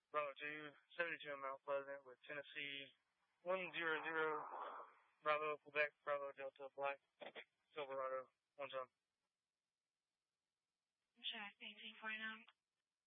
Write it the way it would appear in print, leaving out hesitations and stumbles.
Bravo 2, 72 in Mount Pleasant with Tennessee 100, Bravo, Quebec, Bravo, Delta, Black, Silverado, 1 time. Check, 1849.